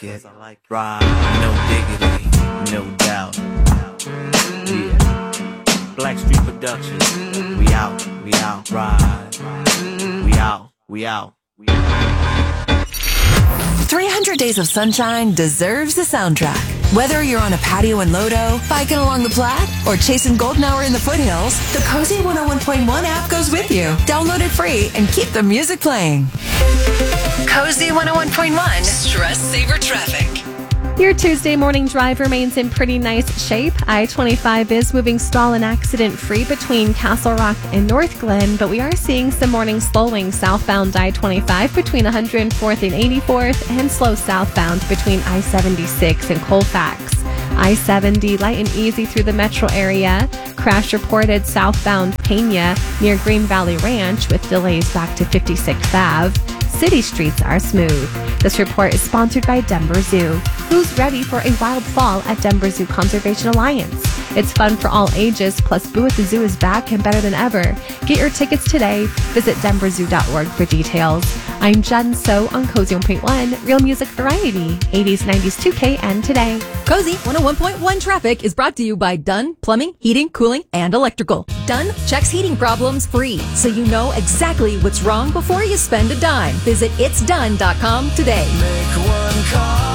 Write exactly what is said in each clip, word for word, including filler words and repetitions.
like it. Ride, no diggity, no doubt. Yeah. Blackstreet Productions. We out, we out. Ride. We out, we out. We out. three hundred Days of Sunshine deserves a soundtrack. Whether you're on a patio in Lodo, biking along the Platte, or chasing golden hour in the foothills, the Cozy one oh one point one app goes with you. Download it free and keep the music playing. Cozy one oh one point one. Stress Saver Traffic. Your Tuesday morning drive remains in pretty nice shape. I twenty-five is moving stall and accident-free between Castle Rock and North Glen, but we are seeing some morning slowing southbound I twenty-five between one hundred fourth and eighty-fourth, and slow southbound between I seventy-six and Colfax. I seventy light and easy through the metro area. Crash reported southbound Pena near Green Valley Ranch with delays back to fifty-sixth Avenue. City streets are smooth. This report is sponsored by Denver Zoo. Who's ready for a wild fall at Denver Zoo Conservation Alliance? It's fun for all ages, plus Boo at the Zoo is back and better than ever. Get your tickets today. Visit denver zoo dot org for details. I'm Jen So on Cozy one point one, Real Music Variety, eighties, nineties, two K, and today. Cozy one oh one point one traffic is brought to you by Dunn Plumbing, Heating, Cooling, and Electrical. Dunn checks heating problems free, so you know exactly what's wrong before you spend a dime. Visit its done dot com today. Make one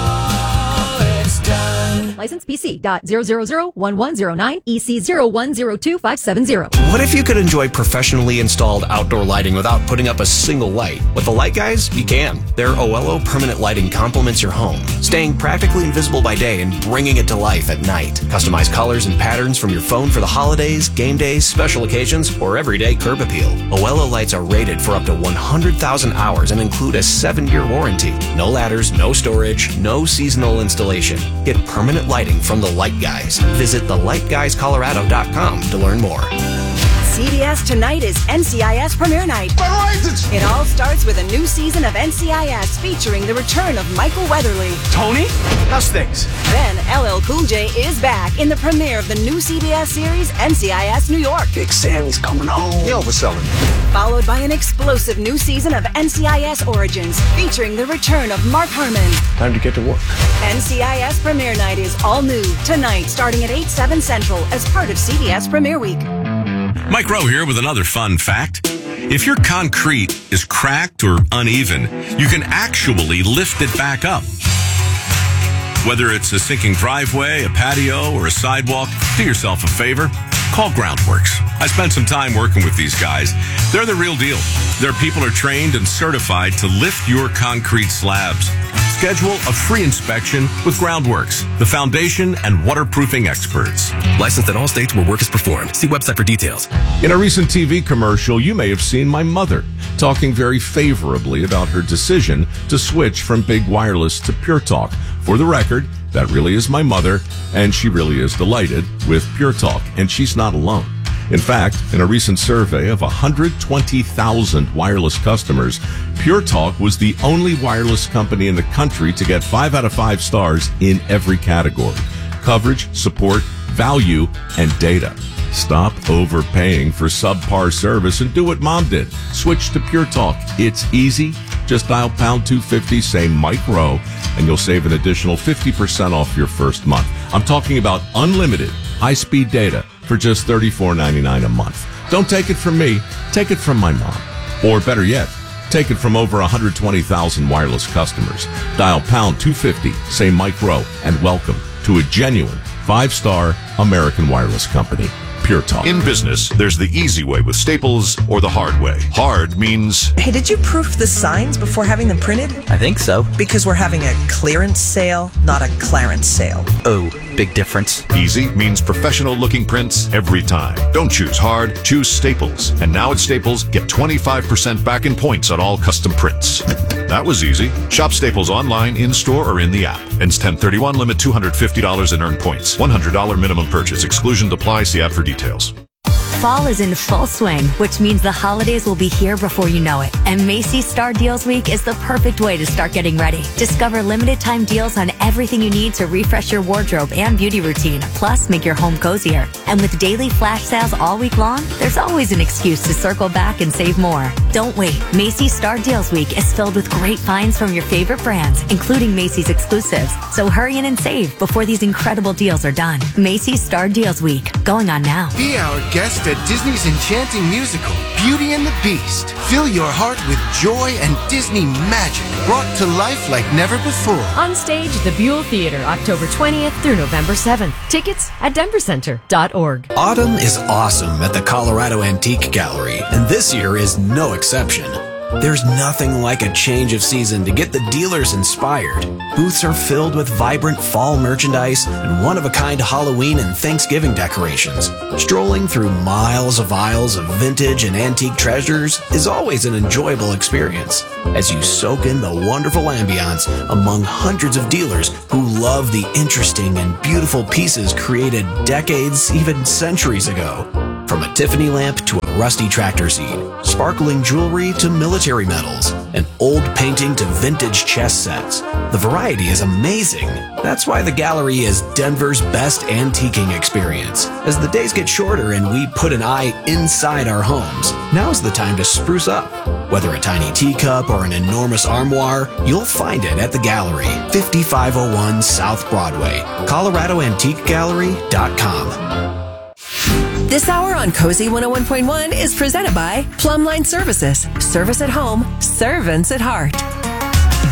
call, it's done. License P C dot zero zero zero one one zero nine E C zero one zero two five seven zero. What if you could enjoy professionally installed outdoor lighting without putting up a single light? With the Light Guys, you can. Their O L O permanent lighting complements your home, staying practically invisible by day and bringing it to life at night. Customize colors and patterns from your phone for the holidays, game days, special occasions, or everyday curb appeal. O L O lights are rated for up to one hundred thousand hours and include a seven-year warranty. No ladders, no storage, no seasonal installation. Get permanent lighting from the Light Guys. Visit the light guys colorado dot com to learn more. C B S tonight is N C I S Premiere Night. It all starts with a new season of N C I S featuring the return of Michael Weatherly. Tony, how's things? Then L L Cool J is back in the premiere of the new C B S series N C I S New York. Big Sammy's coming home. He overselling. Followed by an explosive new season of N C I S Origins featuring the return of Mark Herman. Time to get to work. N C I S Premiere Night is all new tonight starting at eight, seven Central as part of C B S Premiere Week. Mike Rowe here with another fun fact. If your concrete is cracked or uneven, you can actually lift it back up. Whether it's a sinking driveway, a patio, or a sidewalk, do yourself a favor. Call Groundworks. I spent some time working with these guys. They're the real deal. Their people are trained and certified to lift your concrete slabs. Schedule a free inspection with Groundworks, the foundation and waterproofing experts. Licensed in all states where work is performed. See website for details. In a recent T V commercial, you may have seen my mother talking very favorably about her decision to switch from Big Wireless to Pure Talk. For the record, that really is my mother, and she really is delighted with Pure Talk, and she's not alone. In fact, in a recent survey of one hundred twenty thousand wireless customers, Pure Talk was the only wireless company in the country to get five out of five stars in every category: coverage, support, value, and data. Stop overpaying for subpar service and do what Mom did. Switch to Pure Talk. It's easy. Just dial pound two fifty, say Mike Rowe, and you'll save an additional fifty percent off your first month. I'm talking about unlimited high-speed data for just thirty-four ninety-nine a month. Don't take it from me. Take it from my mom. Or better yet, take it from over one hundred twenty thousand wireless customers. Dial pound two fifty, say Mike Rowe, and welcome to a genuine five-star American wireless company. Pure Talk. In business, there's the easy way with Staples or the hard way. Hard means... Hey, did you proof the signs before having them printed? I think so. Because we're having a clearance sale, not a Clarence sale. Oh, big difference. Easy means professional-looking prints every time. Don't choose hard, choose Staples. And now at Staples, get twenty-five percent back in points on all custom prints. That was easy. Shop Staples online, in-store, or in the app. Ends ten thirty-one, limit two hundred fifty dollars in earned points. one hundred dollars minimum purchase. Exclusions apply. See app for details. Fall is in full swing, which means the holidays will be here before you know it. And Macy's Star Deals Week is the perfect way to start getting ready. Discover limited time deals on everything you need to refresh your wardrobe and beauty routine, plus make your home cozier. And with daily flash sales all week long, there's always an excuse to circle back and save more. Don't wait. Macy's Star Deals Week is filled with great finds from your favorite brands, including Macy's exclusives. So hurry in and save before these incredible deals are done. Macy's Star Deals Week, going on now. Be our guest at Disney's enchanting musical, Beauty and the Beast. Fill your heart with joy and Disney magic, brought to life like never before. On stage, the Buell Theater, October twentieth through November seventh. Tickets at denver center dot org. Autumn is awesome at the Colorado Antique Gallery, and this year is no exception. There's nothing like a change of season to get the dealers inspired. Booths are filled with vibrant fall merchandise and one-of-a-kind Halloween and Thanksgiving decorations. Strolling through miles of aisles of vintage and antique treasures is always an enjoyable experience as you soak in the wonderful ambiance among hundreds of dealers who love the interesting and beautiful pieces created decades, even centuries ago. From a Tiffany lamp to a rusty tractor seat, sparkling jewelry to military medals, an old painting to vintage chess sets. The variety is amazing. That's why the gallery is Denver's best antiquing experience. As the days get shorter and we put an eye inside our homes, now's the time to spruce up. Whether a tiny teacup or an enormous armoire, you'll find it at the gallery, fifty-five oh one South Broadway, colorado antique gallery dot com. This hour on Cozy one oh one point one is presented by Plumline Services. Service at home, servants at heart.